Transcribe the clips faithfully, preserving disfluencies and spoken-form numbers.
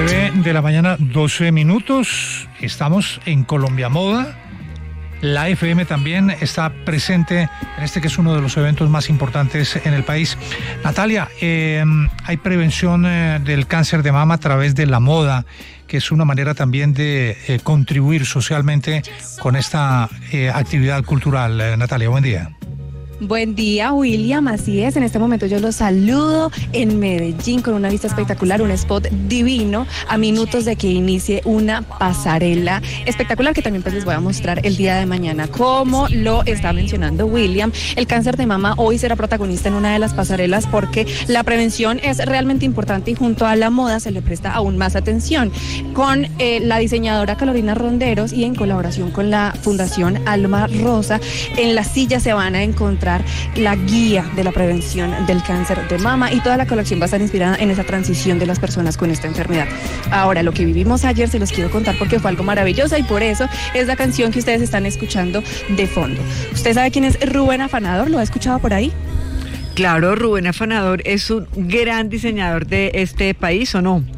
nueve de la mañana, doce minutos. Estamos en Colombia Moda. La F M también está presente en este que es uno de los eventos más importantes en el país. Natalia, eh, hay prevención eh, del cáncer de mama a través de la moda, que es una manera también de eh, contribuir socialmente con esta eh, actividad cultural. Eh, Natalia, buen día. Buen día, William, así es, en este momento yo los saludo en Medellín con una vista espectacular, un spot divino a minutos de que inicie una pasarela espectacular que también pues les voy a mostrar el día de mañana. Como lo está mencionando William, el cáncer de mama hoy será protagonista en una de las pasarelas porque la prevención es realmente importante y junto a la moda se le presta aún más atención con eh, la diseñadora Carolina Ronderos y en colaboración con la Fundación Alma Rosa. En la silla se van a encontrar la guía de la prevención del cáncer de mama y toda la colección va a estar inspirada en esa transición de las personas con esta enfermedad. Ahora, lo que vivimos ayer se los quiero contar porque fue algo maravilloso y por eso es la canción que ustedes están escuchando de fondo. ¿Usted sabe quién es Rubén Afanador? ¿Lo ha escuchado por ahí? Claro, Rubén Afanador es un gran diseñador de este país, ¿o no?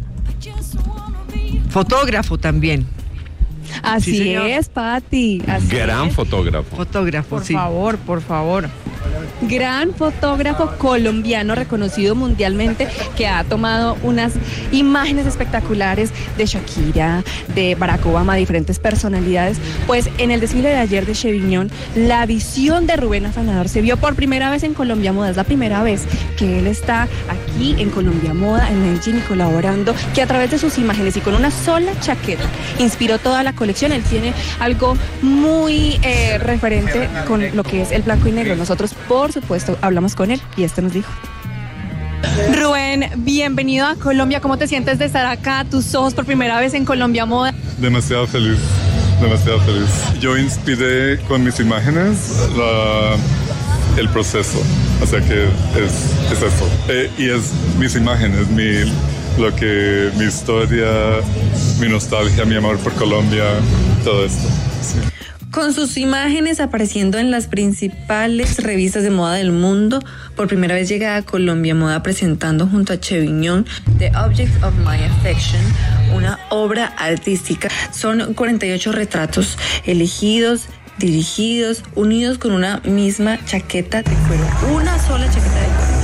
Fotógrafo también. Así sí, es, Pati. Así Gran es. fotógrafo. Fotógrafo, por sí. Por favor, por favor. Gran fotógrafo colombiano reconocido mundialmente que ha tomado unas imágenes espectaculares de Shakira, de Barack Obama, diferentes personalidades. Pues en el desfile de ayer de Chevignon, la visión de Rubén Afanador se vio por primera vez en Colombia Moda. Es la primera vez que él está aquí en Colombia Moda, en Medellín, y colaborando, que a través de sus imágenes y con una sola chaqueta inspiró toda la colección. Él tiene algo muy eh, referente con lo que es el blanco y negro. Nosotros, por supuesto, hablamos con él y esto nos dijo. Rubén, bienvenido a Colombia. ¿Cómo te sientes de estar acá, tus ojos por primera vez en Colombia Moda? Demasiado feliz, demasiado feliz. Yo inspiré con mis imágenes la, el proceso, o sea que es, es eso. Eh, y es mis imágenes, mi, lo que, mi historia, mi nostalgia, mi amor por Colombia, todo esto. Sí. Con sus imágenes apareciendo en las principales revistas de moda del mundo, por primera vez llega a Colombia Moda presentando junto a Chevignon The Object of My Affection, una obra artística. Son cuarenta y ocho retratos elegidos, dirigidos, unidos con una misma chaqueta de cuero, una sola chaqueta de cuero.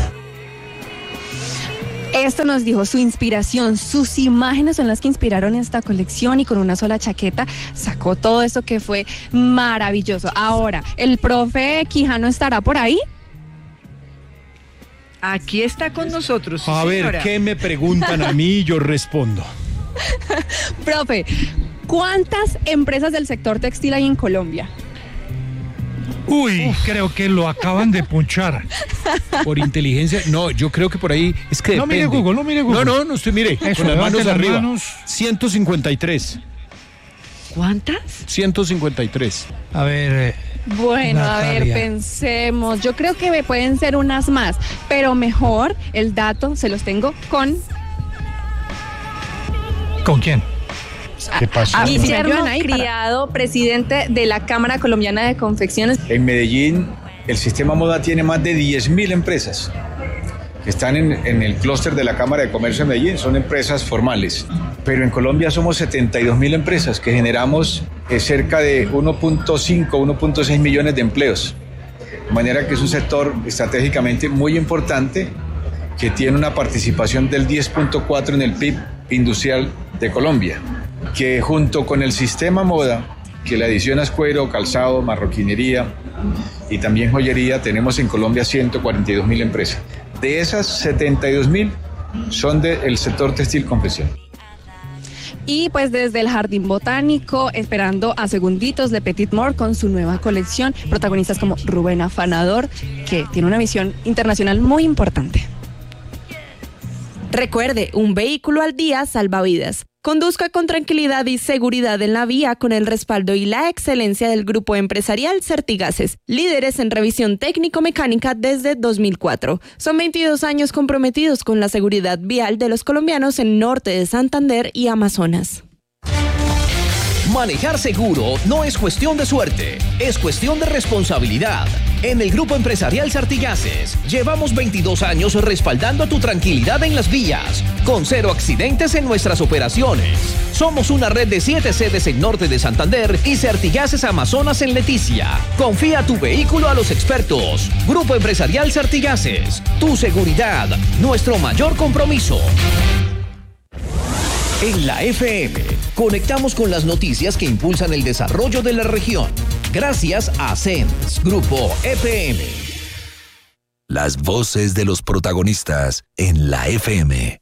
Esto nos dijo su inspiración, sus imágenes son las que inspiraron esta colección y con una sola chaqueta sacó todo eso que fue maravilloso. Ahora, ¿el profe Quijano estará por ahí? Aquí está con nosotros. A sí, ver, señora. ¿qué me preguntan a mí? Yo respondo. Profe, ¿cuántas empresas del sector textil hay en Colombia? Uy, Uf. creo que lo acaban de punchar. Por inteligencia, no, yo creo que por ahí es que no depende. mire Google, no mire Google. No, no, no estoy, mire, Eso, con las manos las arriba. Manos. ciento cincuenta y tres. ¿Cuántas? ciento cincuenta y tres. A ver. Eh, bueno, Natalia. A ver, pensemos. Yo creo que pueden ser unas más, pero mejor el dato se los tengo con. ¿Con quién? ¿Qué pasó? A Guillermo Criado, presidente de la Cámara Colombiana de Confecciones. En Medellín, el sistema moda tiene más de diez mil empresas que están en, en el clúster de la Cámara de Comercio de Medellín. Son empresas formales. Pero en Colombia somos setenta y dos mil empresas que generamos eh, cerca de uno punto cinco, uno punto seis millones de empleos. De manera que es un sector estratégicamente muy importante que tiene una participación del diez punto cuatro en el P I B industrial de Colombia, que junto con el sistema moda, que la edición es cuero, calzado, marroquinería y también joyería, tenemos en Colombia ciento cuarenta y dos mil empresas. De esas, setenta y dos mil son del sector textil confección. Y pues desde el Jardín Botánico, esperando a segunditos de Petit More con su nueva colección, protagonistas como Rubén Afanador, que tiene una visión internacional muy importante. Recuerde, un vehículo al día salva vidas. Conduzca con tranquilidad y seguridad en la vía con el respaldo y la excelencia del grupo empresarial Certigases, líderes en revisión técnico-mecánica desde dos mil cuatro. Son veintidós años comprometidos con la seguridad vial de los colombianos en norte de Santander y Amazonas. Manejar seguro no es cuestión de suerte, es cuestión de responsabilidad. En el Grupo Empresarial Sartigases, llevamos veintidós años respaldando tu tranquilidad en las vías, con cero accidentes en nuestras operaciones. Somos una red de siete sedes en Norte de Santander y Sartigases Amazonas en Leticia. Confía tu vehículo a los expertos. Grupo Empresarial Sartigases, tu seguridad, nuestro mayor compromiso. En la F M, conectamos con las noticias que impulsan el desarrollo de la región. Gracias a C E N S, Grupo F M. Las voces de los protagonistas en la F M.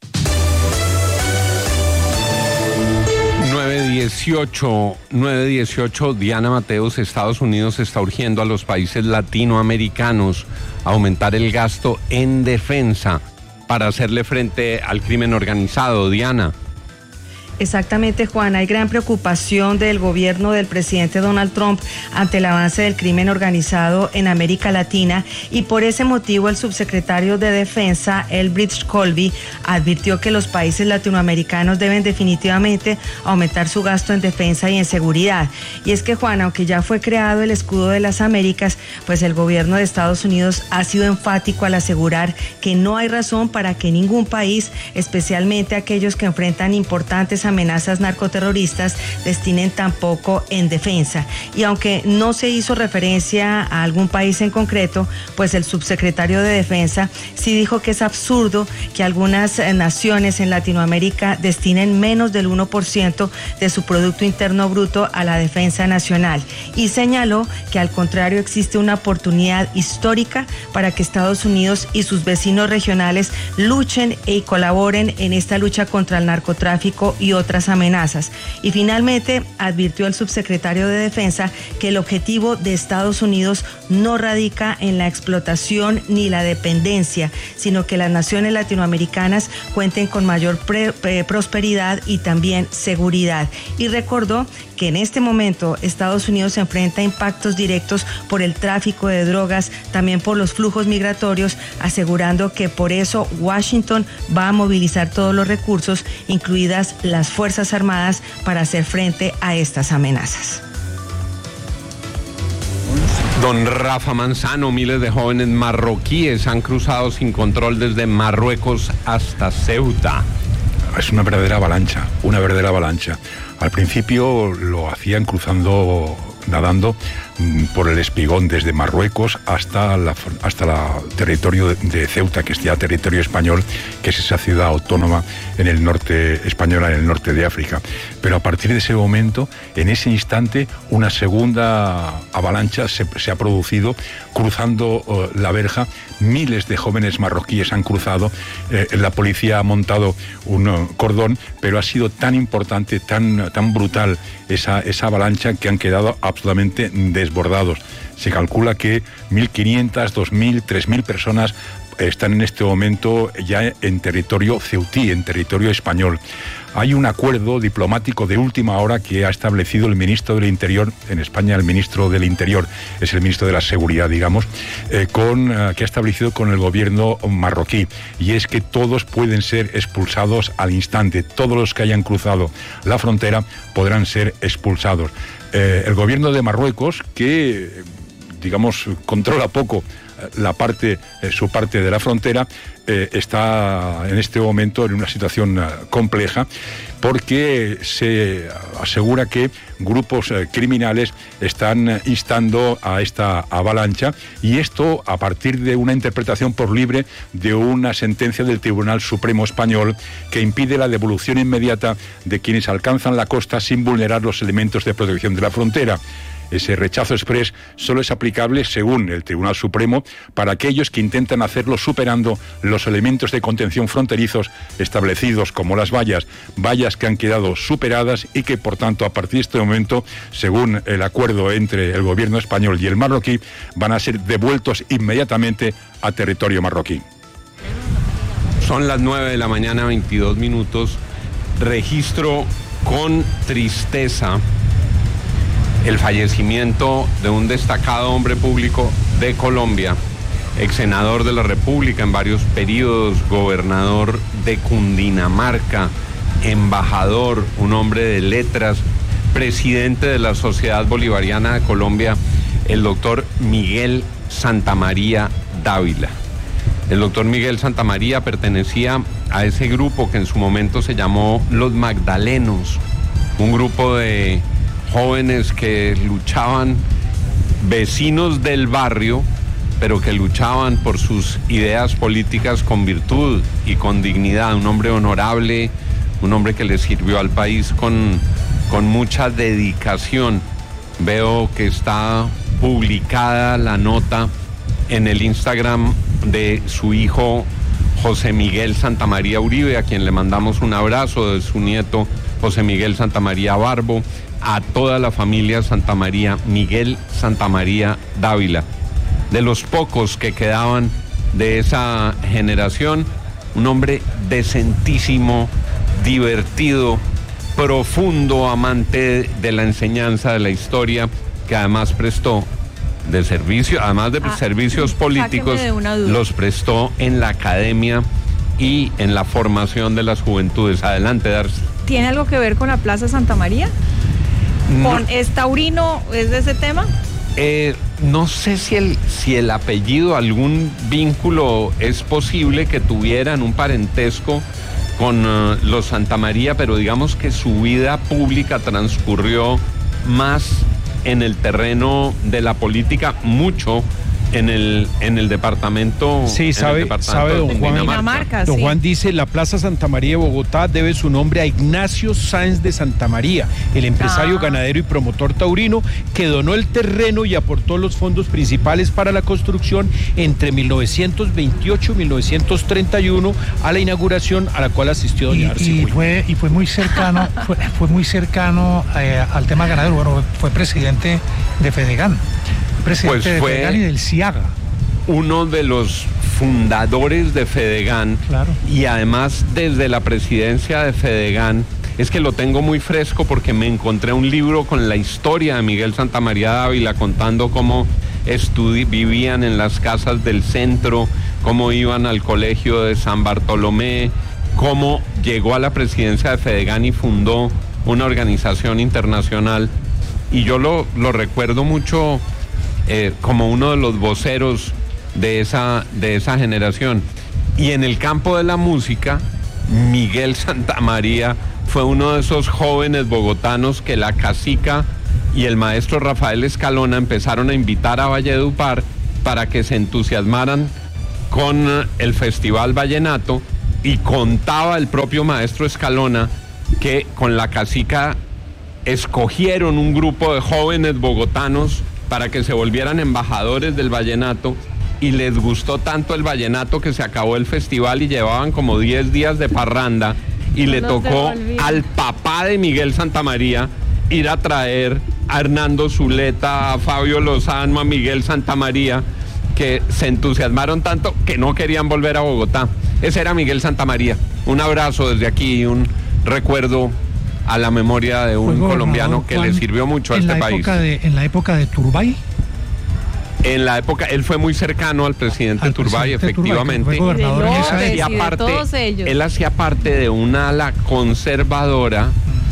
nueve dieciocho, nueve dieciocho, Diana Mateos. Estados Unidos está urgiendo a los países latinoamericanos a aumentar el gasto en defensa para hacerle frente al crimen organizado. Diana. Exactamente, Juan. Hay gran preocupación del gobierno del presidente Donald Trump ante el avance del crimen organizado en América Latina y por ese motivo el subsecretario de Defensa, Elbridge Colby, advirtió que los países latinoamericanos deben definitivamente aumentar su gasto en defensa y en seguridad. Y es que, Juan, aunque ya fue creado el escudo de las Américas, pues el gobierno de Estados Unidos ha sido enfático al asegurar que no hay razón para que ningún país, especialmente aquellos que enfrentan importantes amenazas narcoterroristas, destinen tan poco en defensa. Y aunque no se hizo referencia a algún país en concreto, pues el subsecretario de Defensa sí dijo que es absurdo que algunas naciones en Latinoamérica destinen menos del uno por ciento de su Producto Interno Bruto a la defensa nacional. Y señaló que al contrario existe una oportunidad histórica para que Estados Unidos y sus vecinos regionales luchen y colaboren en esta lucha contra el narcotráfico y otras amenazas. Y finalmente advirtió el subsecretario de Defensa que el objetivo de Estados Unidos no radica en la explotación ni la dependencia, sino que las naciones latinoamericanas cuenten con mayor pre, pre, prosperidad y también seguridad. Y recordó que en este momento Estados Unidos enfrenta impactos directos por el tráfico de drogas, también por los flujos migratorios, asegurando que por eso Washington va a movilizar todos los recursos, incluidas las Fuerzas Armadas, para hacer frente a estas amenazas. Don Rafa Manzano, miles de jóvenes marroquíes han cruzado sin control desde Marruecos hasta Ceuta. Es una verdadera avalancha, una verdadera avalancha. Al principio lo hacían cruzando, nadando por el Espigón desde Marruecos hasta la hasta la territorio de, de Ceuta, que es ya territorio español, que es esa ciudad autónoma en el norte española, en el norte de África. Pero a partir de ese momento, en ese instante, una segunda avalancha se, se ha producido cruzando uh, la verja. Miles de jóvenes marroquíes han cruzado. Eh, la policía ha montado un uh, cordón, pero ha sido tan importante, tan, tan brutal esa, esa avalancha que han quedado absolutamente desbordados. Se calcula que mil quinientas, dos mil, tres mil personas están en este momento ya en territorio ceutí, en territorio español. Hay un acuerdo diplomático de última hora que ha establecido el ministro del Interior, en España el ministro del Interior es el ministro de la Seguridad, digamos, eh, con, eh, que ha establecido con el gobierno marroquí, y es que todos pueden ser expulsados al instante. Todos los que hayan cruzado la frontera podrán ser expulsados. Eh, el gobierno de Marruecos, que digamos controla poco la parte, eh, su parte de la frontera, eh, está en este momento en una situación eh, compleja, porque se asegura que grupos eh, criminales están eh, instando a esta avalancha, y esto a partir de una interpretación por libre de una sentencia del Tribunal Supremo Español que impide la devolución inmediata de quienes alcanzan la costa sin vulnerar los elementos de protección de la frontera. Ese rechazo exprés solo es aplicable, según el Tribunal Supremo, para aquellos que intentan hacerlo superando los elementos de contención fronterizos establecidos, como las vallas, vallas que han quedado superadas y que, por tanto, a partir de este momento, según el acuerdo entre el gobierno español y el marroquí, van a ser devueltos inmediatamente a territorio marroquí. Son las nueve de la mañana, veintidós minutos. Registro con tristeza el fallecimiento de un destacado hombre público de Colombia, ex senador de la República en varios periodos, gobernador de Cundinamarca, embajador, un hombre de letras, presidente de la Sociedad Bolivariana de Colombia, el doctor Miguel Santamaría Dávila. El doctor Miguel Santamaría pertenecía a ese grupo que en su momento se llamó Los Magdalenos, un grupo de jóvenes que luchaban, vecinos del barrio, pero que luchaban por sus ideas políticas con virtud y con dignidad. Un hombre honorable, un hombre que le sirvió al país con, con mucha dedicación. Veo que está publicada la nota en el Instagram de su hijo José Miguel Santamaría Uribe, a quien le mandamos un abrazo, de su nieto José Miguel Santamaría Barbo, a toda la familia Santamaría, Miguel Santamaría Dávila. De los pocos que quedaban de esa generación, un hombre decentísimo, divertido, profundo amante de la enseñanza, de la historia, que además prestó de servicio, además de ah, servicios políticos, los prestó en la academia y en la formación de las juventudes. Adelante, Darcy. ¿Tiene algo que ver con la Plaza Santa María? No. ¿Con ¿Es taurino? ¿Es de ese tema? Eh, no sé si el, si el apellido, algún vínculo es posible que tuvieran un parentesco con uh, los Santamaría, pero digamos que su vida pública transcurrió más en el terreno de la política, mucho en el en el departamento. Sí, sabe, departamento sabe don Juan. Dinamarca. Dinamarca, Don sí. Juan dice, la Plaza Santa María de Bogotá debe su nombre a Ignacio Sáenz de Santa María, el empresario Ah. ganadero y promotor taurino que donó el terreno y aportó los fondos principales para la construcción entre mil novecientos veintiocho y mil novecientos treinta y uno, a la inauguración a la cual asistió doña Y, Darcy y Huil. fue y fue muy cercano fue, fue muy cercano eh, al tema ganadero. Bueno, fue presidente de Fedegan, presidente Pues de fue- Fedegan y del CIAGA. Uno de los fundadores de Fedegan, Claro. y además desde la presidencia de Fedegan, es que lo tengo muy fresco porque me encontré un libro con la historia de Miguel Santamaría Dávila, contando cómo estudi- vivían en las casas del centro, cómo iban al colegio de San Bartolomé, cómo llegó a la presidencia de Fedegan y fundó una organización internacional. Y yo lo, lo recuerdo mucho eh, como uno de los voceros de esa, de esa generación. Y en el campo de la música, Miguel Santamaría fue uno de esos jóvenes bogotanos que la cacica y el maestro Rafael Escalona empezaron a invitar a Valledupar para que se entusiasmaran con el Festival Vallenato, y contaba el propio maestro Escalona que con la cacica escogieron un grupo de jóvenes bogotanos para que se volvieran embajadores del vallenato, y les gustó tanto el vallenato que se acabó el festival y llevaban como diez días de parranda, y No le los tocó devolvían. al papá de Miguel Santamaría ir a traer a Hernando Zuleta, a Fabio Lozano, a Miguel Santamaría, que se entusiasmaron tanto que no querían volver a Bogotá. Ese era Miguel Santamaría. Un abrazo desde aquí y un recuerdo a la memoria de un Fue colombiano gobernador, que Juan, le sirvió mucho a en este la país. época de, en la época de Turbay. En la época, él fue muy cercano al presidente Al Turbay, presidente Turbay, que efectivamente. fue gobernador Y de en esa López, época. y de todos ellos. Él hacía parte de una ala conservadora,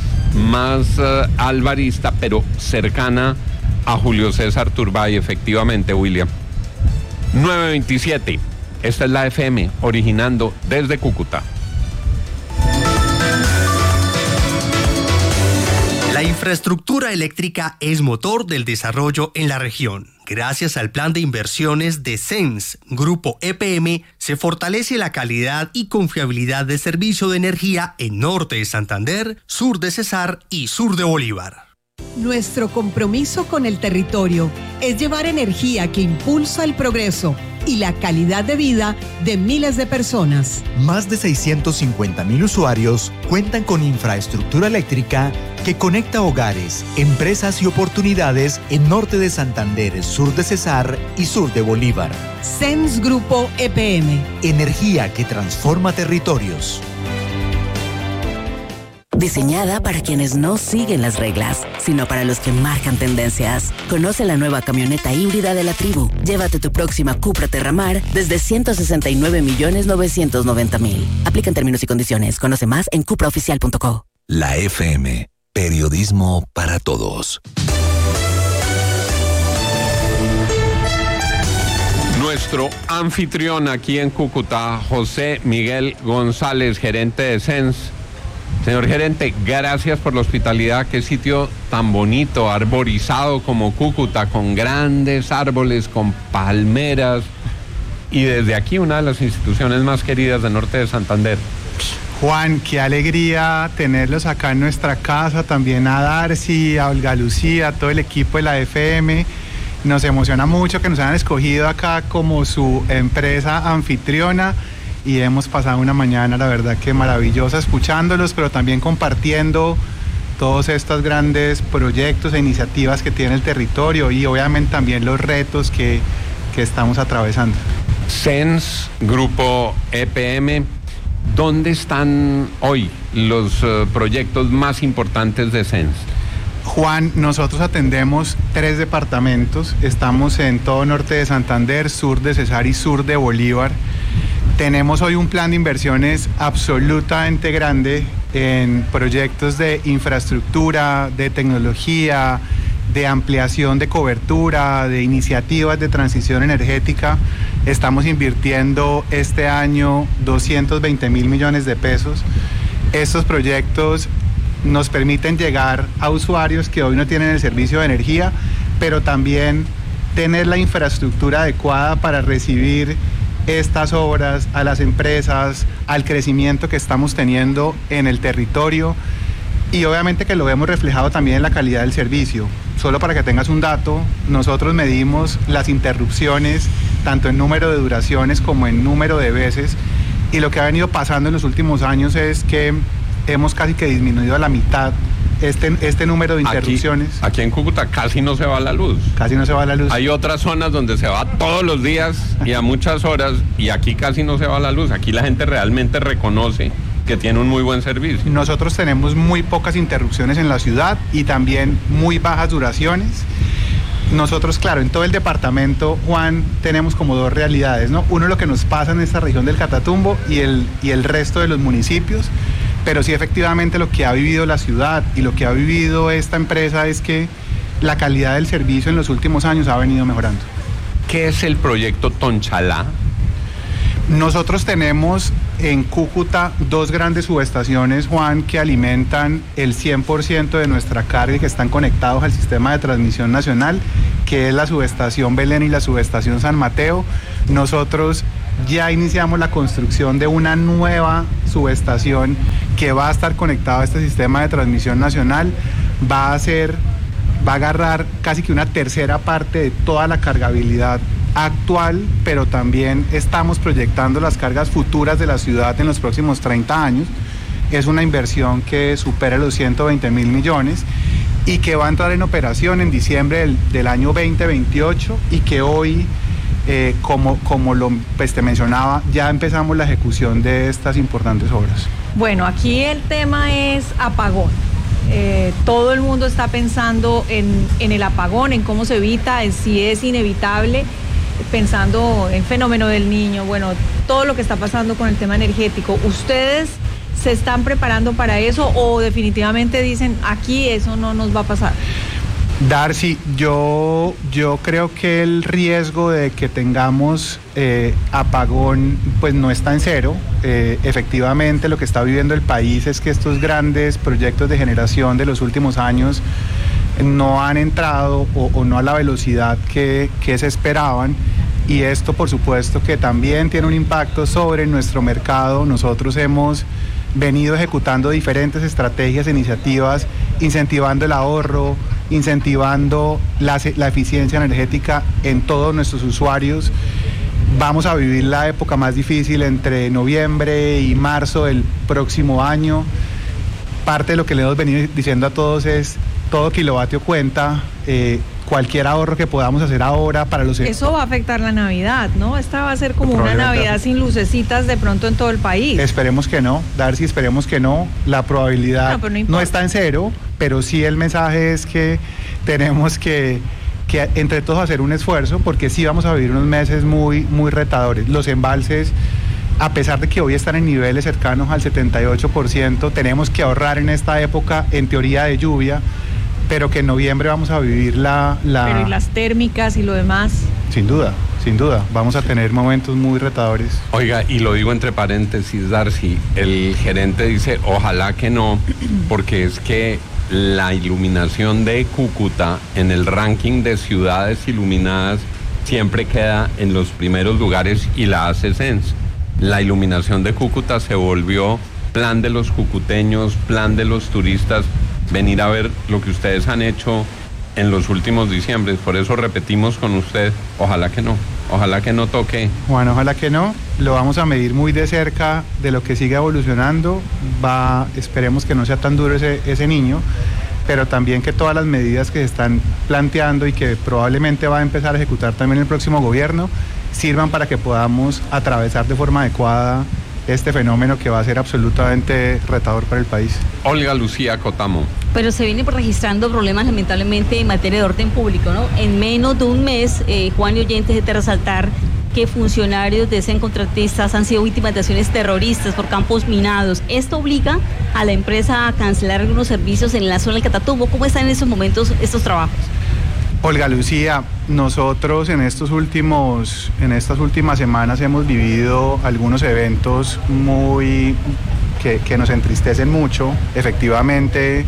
más eh, alvarista, pero cercana a Julio César Turbay, efectivamente, William. nueve veintisiete, esta es la F M, originando desde Cúcuta. La infraestructura eléctrica es motor del desarrollo en la región. Gracias al plan de inversiones de C E N S, Grupo E P M, se fortalece la calidad y confiabilidad de servicio de energía en norte de Santander, sur de Cesar y sur de Bolívar. Nuestro compromiso con el territorio es llevar energía que impulsa el progreso y la calidad de vida de miles de personas. Más de seiscientos cincuenta mil usuarios cuentan con infraestructura eléctrica que conecta hogares, empresas y oportunidades en norte de Santander, sur de Cesar y sur de Bolívar. C E N S Grupo E P M. Energía que transforma territorios. Diseñada para quienes no siguen las reglas, sino para los que marcan tendencias. Conoce la nueva camioneta híbrida de la tribu. Llévate tu próxima Cupra Terramar desde ciento sesenta y nueve millones novecientos noventa mil. Aplican términos y condiciones. Conoce más en cupra oficial punto co. La F M, periodismo para todos. nuestro anfitrión aquí en Cúcuta, José Miguel González, gerente de Sens. Señor gerente, gracias por la hospitalidad. Qué sitio tan bonito, arborizado como Cúcuta, con grandes árboles, con palmeras. Y desde aquí una de las instituciones más queridas del norte de Santander. Juan, qué alegría tenerlos acá en nuestra casa, también a Darcy, a Olga Lucía, a todo el equipo de la F M. Nos emociona mucho que nos hayan escogido acá como su empresa anfitriona y hemos pasado una mañana, la verdad que maravillosa, escuchándolos, pero también compartiendo todos estos grandes proyectos e iniciativas que tiene el territorio y obviamente también los retos que, que estamos atravesando. Sens, Grupo E P M, ¿dónde están hoy los uh, proyectos más importantes de Sens? Juan, nosotros atendemos tres departamentos, estamos en todo norte de Santander, sur de Cesar y sur de Bolívar. Tenemos hoy un plan de inversiones absolutamente grande en proyectos de infraestructura, de tecnología, de ampliación de cobertura, de iniciativas de transición energética. Estamos invirtiendo este año doscientos veinte mil millones de pesos. Estos proyectos nos permiten llegar a usuarios que hoy no tienen el servicio de energía, pero también tener la infraestructura adecuada para recibir estas obras, a las empresas, al crecimiento que estamos teniendo en el territorio y obviamente que lo vemos reflejado también en la calidad del servicio. Solo para que tengas un dato, nosotros medimos las interrupciones tanto en número de duraciones como en número de veces y lo que ha venido pasando en los últimos años es que hemos casi que disminuido a la mitad este, este número de interrupciones. Aquí, aquí en Cúcuta casi no se va la luz. Casi no se va la luz. Hay otras zonas donde se va todos los días y a muchas horas y aquí casi no se va la luz. Aquí la gente realmente reconoce que tiene un muy buen servicio. Nosotros tenemos muy pocas interrupciones en la ciudad y también muy bajas duraciones. Nosotros, claro, en todo el departamento, Juan, tenemos como dos realidades, ¿no? Uno, lo que nos pasa en esta región del Catatumbo y el, y el resto de los municipios, pero sí efectivamente lo que ha vivido la ciudad y lo que ha vivido esta empresa es que la calidad del servicio en los últimos años ha venido mejorando. ¿Qué es el proyecto Tonchalá? Nosotros tenemos en Cúcuta dos grandes subestaciones, Juan, que alimentan el cien por ciento de nuestra carga y que están conectados al sistema de transmisión nacional, que es la subestación Belén y la subestación San Mateo. Nosotros ya iniciamos la construcción de una nueva subestación que va a estar conectada a este sistema de transmisión nacional, va a ser, va a agarrar casi que una tercera parte de toda la cargabilidad actual, pero también estamos proyectando las cargas futuras de la ciudad en los próximos treinta años. Es una inversión que supera los ciento veinte mil millones y que va a entrar en operación en diciembre del, del año veinte veintiocho y que hoy, eh, como, como lo, pues te mencionaba, ya empezamos la ejecución de estas importantes obras. Bueno, aquí el tema es apagón. Eh, todo el mundo está pensando en, en el apagón, en cómo se evita, en si es inevitable, pensando en fenómeno del niño, bueno, todo lo que está pasando con el tema energético. ¿Ustedes se están preparando para eso o definitivamente dicen aquí eso no nos va a pasar? Darcy, yo, yo creo que el riesgo de que tengamos eh, apagón pues no está en cero. Eh, efectivamente lo que está viviendo el país es que estos grandes proyectos de generación de los últimos años no han entrado o, o no a la velocidad que, que se esperaban y esto por supuesto que también tiene un impacto sobre nuestro mercado. Nosotros hemos venido ejecutando diferentes estrategias e iniciativas, incentivando el ahorro, incentivando la, la eficiencia energética en todos nuestros usuarios. Vamos a vivir la época más difícil entre noviembre y marzo del próximo año. Parte de lo que le hemos venido diciendo a todos es todo kilovatio cuenta, eh, cualquier ahorro que podamos hacer ahora para los... Eso va a afectar la Navidad, ¿no? Esta va a ser como una Navidad sin lucecitas de pronto en todo el país. Esperemos que no, Darcy, esperemos que no. La probabilidad no, no, no está en cero, pero sí el mensaje es que tenemos que, que entre todos hacer un esfuerzo porque sí vamos a vivir unos meses muy, muy retadores. Los embalses, a pesar de que hoy están en niveles cercanos al setenta y ocho por ciento, tenemos que ahorrar en esta época, en teoría de lluvia, pero que en noviembre vamos a vivir la... la... Pero ¿y las térmicas y lo demás? Sin duda, sin duda, vamos a tener momentos muy retadores. Oiga, y lo digo entre paréntesis, Darcy, el gerente dice, ojalá que no, porque es que la iluminación de Cúcuta en el ranking de ciudades iluminadas siempre queda en los primeros lugares y la hace Sens. La iluminación de Cúcuta se volvió plan de los cucuteños, plan de los turistas, venir a ver lo que ustedes han hecho en los últimos diciembres. Por eso repetimos con usted, ojalá que no, ojalá que no toque. Bueno, ojalá que no, lo vamos a medir muy de cerca de lo que siga evolucionando, va, esperemos que no sea tan duro ese, ese niño, pero también que todas las medidas que se están planteando y que probablemente va a empezar a ejecutar también el próximo gobierno, sirvan para que podamos atravesar de forma adecuada este fenómeno que va a ser absolutamente retador para el país. Olga Lucía Cotamo. Pero se vienen registrando problemas lamentablemente en materia de orden público, ¿no? En menos de un mes, eh, Juan y oyentes, es de resaltar que funcionarios de ese contratistas han sido víctimas de acciones terroristas por campos minados. Esto obliga a la empresa a cancelar algunos servicios en la zona del Catatumbo. ¿Cómo están en estos momentos estos trabajos? Olga Lucía, nosotros en estos últimos, en estas últimas semanas hemos vivido algunos eventos muy que, que nos entristecen mucho. Efectivamente,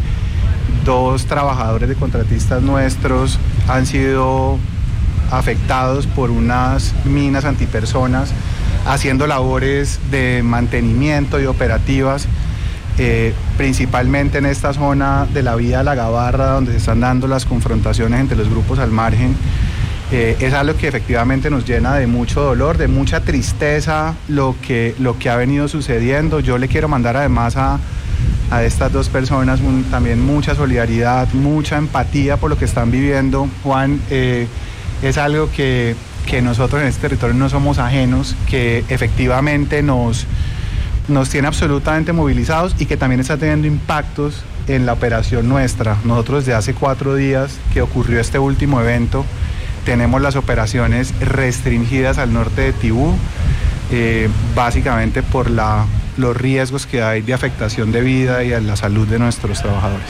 dos trabajadores de contratistas nuestros han sido afectados por unas minas antipersonas, haciendo labores de mantenimiento y operativas, eh, principalmente en esta zona de la vía La Gabarra, donde se están dando las confrontaciones entre los grupos al margen. Eh, es algo que efectivamente nos llena de mucho dolor, de mucha tristeza lo que, lo que ha venido sucediendo. Yo le quiero mandar además a, a estas dos personas un, también mucha solidaridad, mucha empatía por lo que están viviendo. Juan, eh, es algo que, que nosotros en este territorio no somos ajenos, que efectivamente nos, nos tiene absolutamente movilizados y que también está teniendo impactos en la operación nuestra. Nosotros desde hace cuatro días que ocurrió este último evento, tenemos las operaciones restringidas al norte de Tibú, eh, básicamente por la, los riesgos que hay de afectación de vida y a la salud de nuestros trabajadores.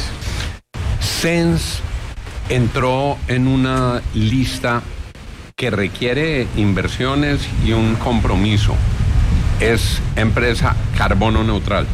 Sens entró en una lista que requiere inversiones y un compromiso. Es empresa carbono neutral.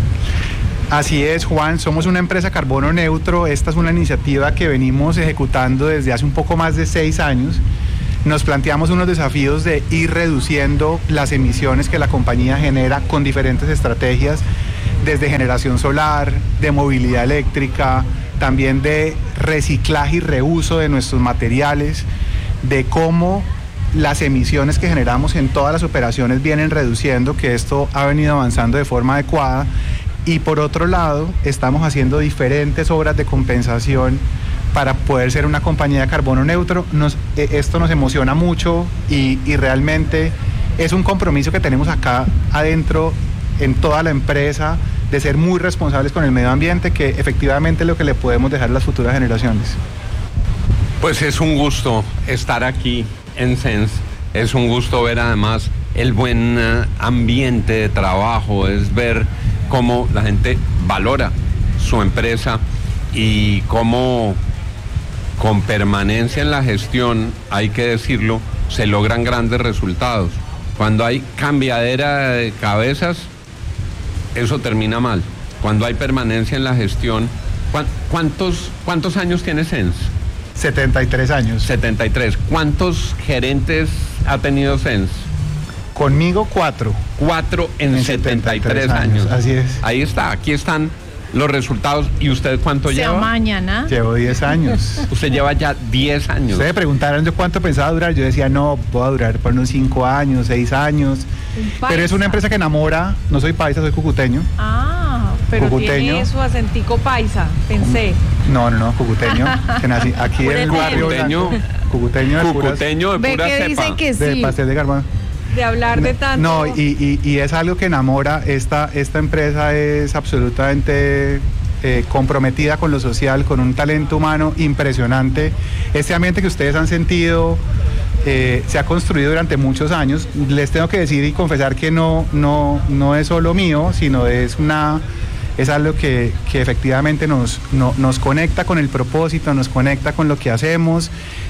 Así es, Juan, somos una empresa carbono neutro. Esta es una iniciativa que venimos ejecutando desde hace un poco más de seis años. Nos planteamos unos desafíos de ir reduciendo las emisiones que la compañía genera con diferentes estrategias, desde generación solar, de movilidad eléctrica, también de reciclaje y reuso de nuestros materiales, de cómo las emisiones que generamos en todas las operaciones vienen reduciendo, que esto ha venido avanzando de forma adecuada. Y por otro lado, estamos haciendo diferentes obras de compensación para poder ser una compañía de carbono neutro. Nos, esto nos emociona mucho y, y realmente es un compromiso que tenemos acá adentro en toda la empresa, de ser muy responsables con el medio ambiente, que efectivamente es lo que le podemos dejar a las futuras generaciones. Pues es un gusto estar aquí en Sens, es un gusto ver además el buen ambiente de trabajo, es ver cómo la gente valora su empresa y cómo con permanencia en la gestión, hay que decirlo, se logran grandes resultados. Cuando hay cambiadera de cabezas, eso termina mal. Cuando hay permanencia en la gestión, ¿cuántos, cuántos años tiene Sens? setenta y tres años. setenta y tres. ¿Cuántos gerentes ha tenido Sens? Conmigo cuatro. Cuatro en, en setenta y tres años. años. Así es. Ahí está, aquí están los resultados. ¿Y usted cuánto sea lleva? Mañana. Llevo diez años. Usted lleva ya diez años. Ustedes me preguntaron yo cuánto pensaba durar. Yo decía, no, voy a durar por unos cinco años, seis años. Pero es una empresa que enamora. No soy paisa, soy cucuteño. Ah, pero cucuteño. Tiene su acentico paisa, pensé. No, no, no, cucuteño. Que nací aquí en el barrio Cucuteño. Blanco. Cucuteño de Cucuteño de Ve pura que cepa. dicen que sí. De pastel de carbón. De hablar de tanto. No, y, y, y es algo que enamora. Esta, esta empresa es absolutamente eh, comprometida con lo social, con un talento humano impresionante. Este ambiente que ustedes han sentido eh, se ha construido durante muchos años. Les tengo que decir y confesar que no, no, no es solo mío, sino es una, es algo que, que efectivamente nos, no, nos conecta con el propósito, nos conecta con lo que hacemos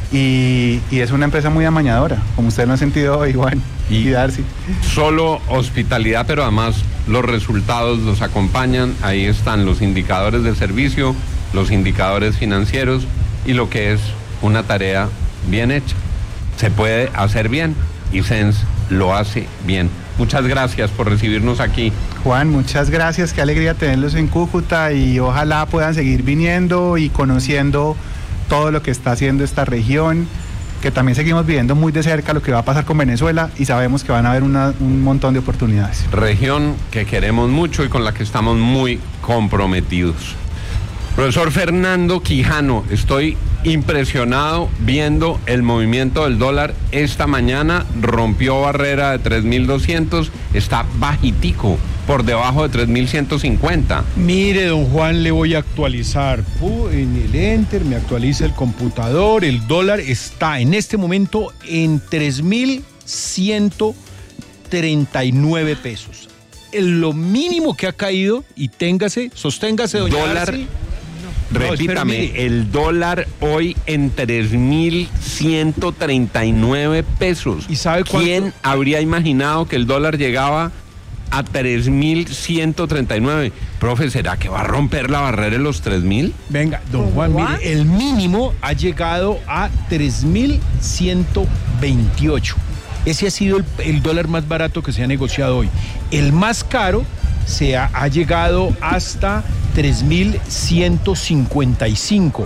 y, y es una empresa muy amañadora, como ustedes lo han sentido hoy, Juan y, y Darcy. Solo hospitalidad, pero además los resultados los acompañan, ahí están los indicadores de servicio, los indicadores financieros y lo que es una tarea bien hecha. Se puede hacer bien y Sense lo hace bien. Muchas gracias por recibirnos aquí. Juan, muchas gracias, qué alegría tenerlos en Cúcuta y ojalá puedan seguir viniendo y conociendo todo lo que está haciendo esta región, que también seguimos viviendo muy de cerca lo que va a pasar con Venezuela y sabemos que van a haber una, un montón de oportunidades. Región que queremos mucho y con la que estamos muy comprometidos. Profesor Fernando Quijano, estoy impresionado viendo el movimiento del dólar esta mañana, rompió barrera de tres mil doscientos, está bajitico, por debajo de tres mil ciento cincuenta. Mire, don Juan, le voy a actualizar. Uh, en el Enter me actualiza el computador, el dólar está en este momento en tres mil ciento treinta y nueve pesos. Lo mínimo que ha caído, y téngase, sosténgase, doña Dólar. Darcy. Repítame, no, espere, el dólar hoy en tres mil ciento treinta y nueve pesos. ¿Y sabe cuánto? ¿Quién habría imaginado que el dólar llegaba a tres mil ciento treinta y nueve? Profe, ¿será que va a romper la barrera de los tres mil? Venga, don Juan, mire, el mínimo ha llegado a tres mil ciento veintiocho. Ese ha sido el, el dólar más barato que se ha negociado hoy. El más caro se ha, ha llegado hasta tres mil ciento cincuenta y cinco.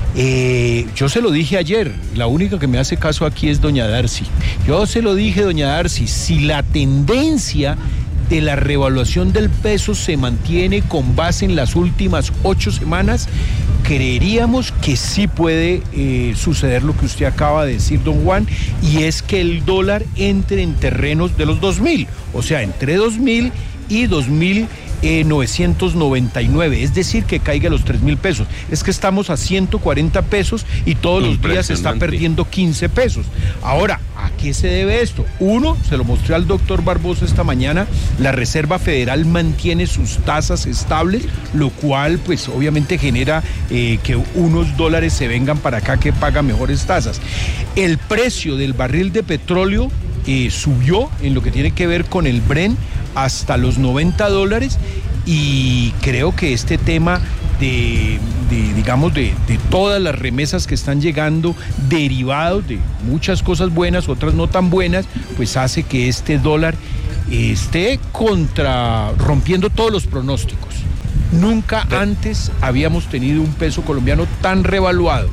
Eh, yo se lo dije ayer, la única que me hace caso aquí es doña Darcy. Yo se lo dije, doña Darcy, si la tendencia de la revaluación del peso se mantiene con base en las últimas ocho semanas, creeríamos que sí puede eh, suceder lo que usted acaba de decir, don Juan, y es que el dólar entre en terrenos de los dos mil, o sea, entre dos mil y dos mil novecientos noventa y nueve, es decir, que caiga a los tres mil pesos. Es que estamos a ciento cuarenta pesos y todos los días se está perdiendo quince pesos. Ahora, ¿a qué se debe esto? Uno, se lo mostré al doctor Barbosa esta mañana, la Reserva Federal mantiene sus tasas estables, lo cual pues obviamente genera eh, que unos dólares se vengan para acá que pagan mejores tasas. El precio del barril de petróleo eh, subió en lo que tiene que ver con el Brent hasta los noventa dólares y creo que este tema de, de digamos, de, de todas las remesas que están llegando, derivados de muchas cosas buenas, otras no tan buenas, pues hace que este dólar esté contra, rompiendo todos los pronósticos. Nunca antes habíamos tenido un peso colombiano tan revaluado.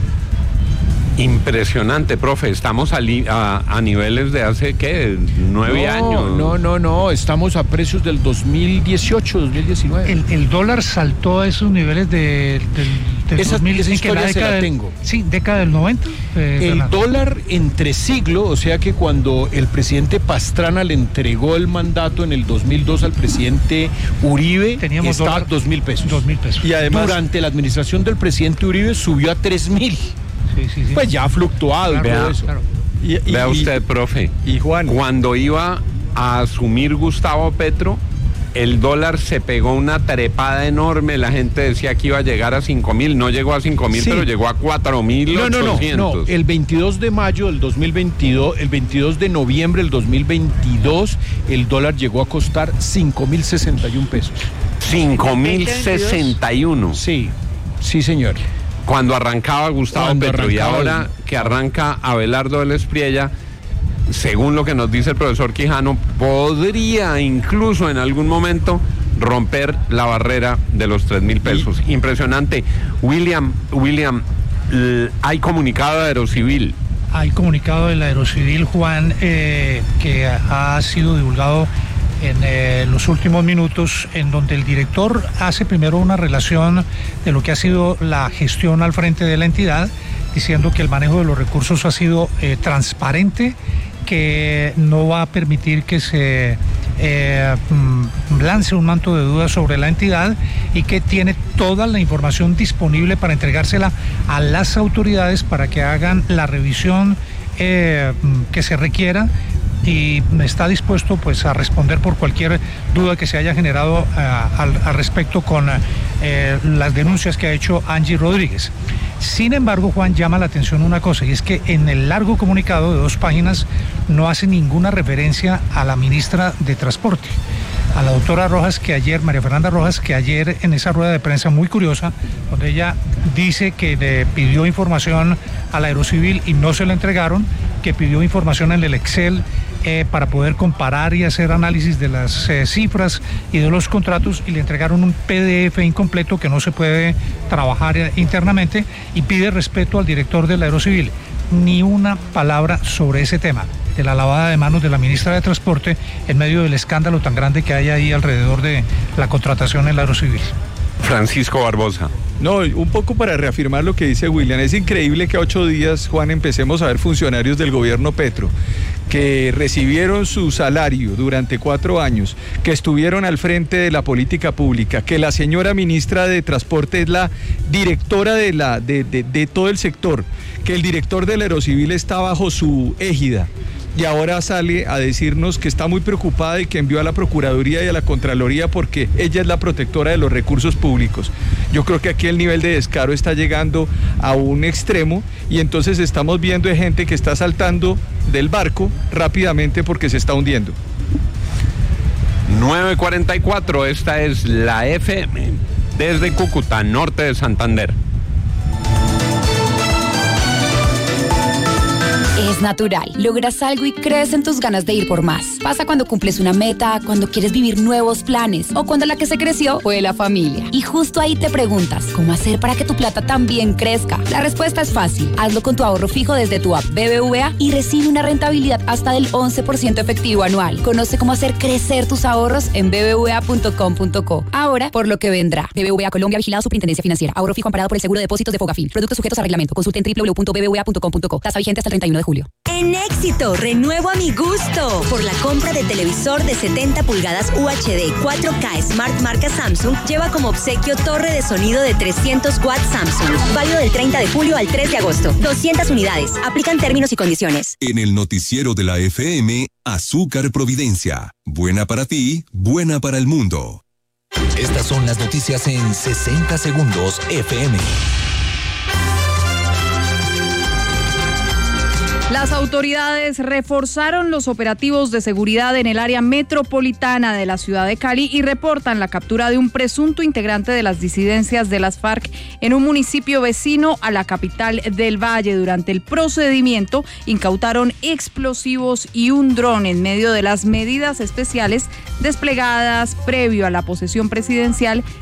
Impresionante, profe. Estamos a, li- a, a niveles de hace, ¿qué? Nueve no, años. No, no, no. Estamos a precios del dos mil dieciocho, dos mil diecinueve. El, el dólar saltó a esos niveles de, del, del esa, dos mil diez, esa historia que la se la del, tengo. Sí, década del noventa. Eh, el Fernando. dólar entre siglo, o sea que cuando el presidente Pastrana le entregó el mandato en el dos mil dos al presidente Uribe, teníamos estaba dólar, dos mil pesos. Dos mil pesos. Y además, durante la administración del presidente Uribe subió a tres mil. Sí, sí, sí. Pues ya ha fluctuado claro, y todo vea, eso. Claro. Y, y, Vea usted, profe. Y Juan. Cuando iba a asumir Gustavo Petro, el dólar se pegó una trepada enorme. La gente decía que iba a llegar a cinco mil. No llegó a cinco mil, sí, pero llegó a cuatro mil ochocientos. No, no, no, no. El veintidós de mayo del dos mil veintidós, el veintidós de noviembre del dos mil veintidós, el dólar llegó a costar cinco mil sesenta y un pesos. cinco mil sesenta y uno. Sí, sí, señor. Cuando arrancaba Gustavo Cuando Petro arrancaba y ahora el... que arranca Abelardo del Espriella, según lo que nos dice el profesor Quijano, podría incluso en algún momento romper la barrera de los tres mil pesos. Y... Impresionante. William, William, hay comunicado de Aerocivil. Hay comunicado del Aerocivil, Juan, eh, que ha sido divulgado en eh, los últimos minutos, en donde el director hace primero una relación de lo que ha sido la gestión al frente de la entidad, diciendo que el manejo de los recursos ha sido eh, transparente, que no va a permitir que se eh, lance un manto de dudas sobre la entidad y que tiene toda la información disponible para entregársela a las autoridades para que hagan la revisión eh, que se requiera y está dispuesto pues a responder por cualquier duda que se haya generado uh, al, al respecto con uh, las denuncias que ha hecho Angie Rodríguez. Sin embargo, Juan, llama la atención una cosa, y es que en el largo comunicado de dos páginas no hace ninguna referencia a la ministra de Transporte, a la doctora Rojas, que ayer, María Fernanda Rojas, que ayer en esa rueda de prensa muy curiosa, donde ella dice que le pidió información a la Aerocivil y no se la entregaron, que pidió información en el Excel eh, para poder comparar y hacer análisis de las eh, cifras y de los contratos, y le entregaron un P D F incompleto que no se puede trabajar eh, internamente, y pide respeto al director de la Aerocivil. Ni una palabra sobre ese tema de la lavada de manos de la ministra de Transporte en medio del escándalo tan grande que hay ahí alrededor de la contratación en la Aerocivil. Francisco Barbosa. No, un poco para reafirmar lo que dice William. Es increíble que a ocho días, Juan, empecemos a ver funcionarios del gobierno Petro que recibieron su salario durante cuatro años, que estuvieron al frente de la política pública, que la señora ministra de Transporte es la directora de, la, de, de, de todo el sector, que el director de la Aerocivil está bajo su égida, y ahora sale a decirnos que está muy preocupada y que envió a la Procuraduría y a la Contraloría porque ella es la protectora de los recursos públicos. Yo creo que aquí el nivel de descaro está llegando a un extremo, y entonces estamos viendo gente que está saltando del barco rápidamente porque se está hundiendo. nueve cuarenta y cuatro, esta es la F M desde Cúcuta, norte de Santander. Es natural. Logras algo y crees en tus ganas de ir por más. Pasa cuando cumples una meta, cuando quieres vivir nuevos planes o cuando la que se creció fue la familia. Y justo ahí te preguntas, ¿cómo hacer para que tu plata también crezca? La respuesta es fácil. Hazlo con tu ahorro fijo desde tu app B B V A y recibe una rentabilidad hasta del once por ciento efectivo anual. Conoce cómo hacer crecer tus ahorros en b b v a punto com punto co. Ahora, por lo que vendrá. B B V A Colombia, vigilado Superintendencia Financiera. Ahorro fijo amparado por el Seguro de Depósitos de Fogafín. Productos sujetos a reglamento. Consulte en w w w punto b b v a punto com punto co. Tasa vigente hasta el treinta y uno de julio. En Éxito, renuevo a mi gusto. Por la compra de televisor de setenta pulgadas U H D cuatro K Smart marca Samsung, lleva como obsequio torre de sonido de trescientos watts Samsung. Válido del treinta de julio al tres de agosto. doscientas unidades. Aplican términos y condiciones. En el noticiero de la F M, Azúcar Providencia. Buena para ti, buena para el mundo. Estas son las noticias en sesenta segundos F M. Las autoridades reforzaron los operativos de seguridad en el área metropolitana de la ciudad de Cali y reportan la captura de un presunto integrante de las disidencias de las FARC en un municipio vecino a la capital del Valle. Durante el procedimiento incautaron explosivos y un dron en medio de las medidas especiales desplegadas previo a la posesión presidencial